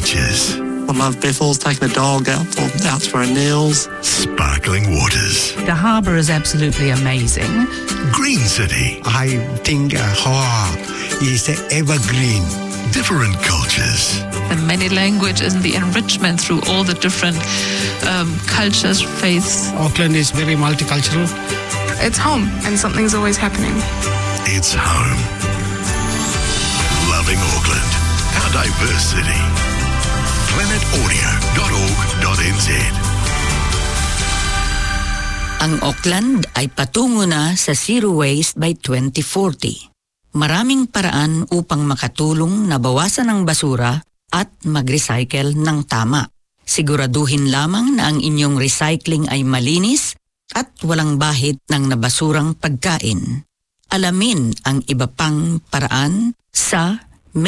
beaches. I love Bethel's, taking the dog out for a Neil's. Sparkling waters. The harbour is absolutely amazing. Green City. I think Hawaii is evergreen. Different cultures. The many languages and the enrichment through all the different cultures, faiths. Auckland is very multicultural. It's home and something's always happening. It's home. Loving Auckland. Our diverse city. planetaudio.org.nz. Ang Auckland ay patungo na sa zero waste by 2040. Maraming paraan upang makatulong na bawasan ang basura at mag-recycle ng tama. Siguraduhin lamang na ang inyong recycling ay malinis at walang bahid ng nabasurang pagkain. Alamin ang iba pang paraan sa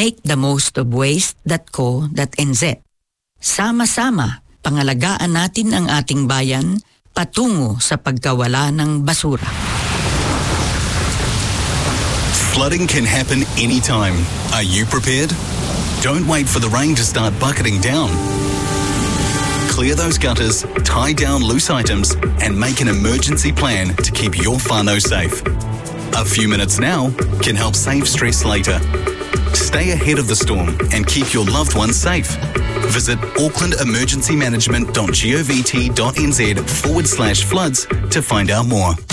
maketheMostOfWaste.co.nz. Sama-sama, pangalagaan natin ang ating bayan patungo sa pagkawala ng basura. Flooding can happen anytime. Are you prepared? Don't wait for the rain to start bucketing down. Clear those gutters, tie down loose items, and make an emergency plan to keep your whānau safe. A few minutes now can help save stress later. Stay ahead of the storm and keep your loved ones safe. Visit aucklandemergencymanagement.govt.nz/floods to find out more.